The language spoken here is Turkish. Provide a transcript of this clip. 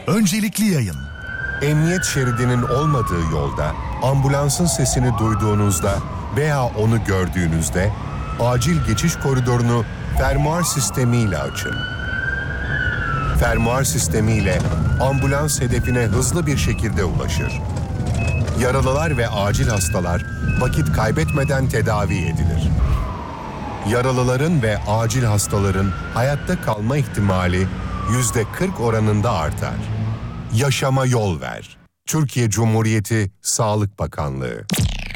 Öncelikli yayın. Emniyet şeridinin olmadığı yolda ambulansın sesini duyduğunuzda veya onu gördüğünüzde acil geçiş koridorunu fermuar sistemiyle açın. Fermuar sistemiyle ambulans hedefine hızlı bir şekilde ulaşır. Yaralılar ve acil hastalar vakit kaybetmeden tedavi edilir. Yaralıların ve acil hastaların hayatta kalma ihtimali %40 oranında artar. Yaşama yol ver. Türkiye Cumhuriyeti Sağlık Bakanlığı.